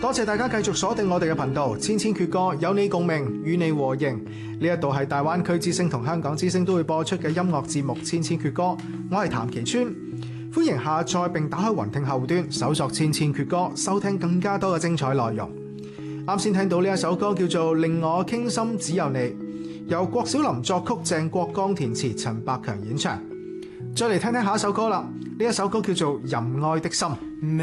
多謝大家繼續鎖定我哋嘅頻道，千千闕歌，有你共鳴，與你和應。呢一度係大灣區之聲同香港之聲都會播出嘅音樂節目《千千闕歌》，我係譚其川，歡迎下載並打開雲聽後端，搜索《千千闕歌》，收聽更加多嘅精彩內容。啱先聽到呢一首歌叫做《令我傾心只有你》，由郭小霖作曲，鄭國江填詞，陳百強演唱。再嚟聽聽下一首歌啦，呢一首歌叫做《仁愛的心》。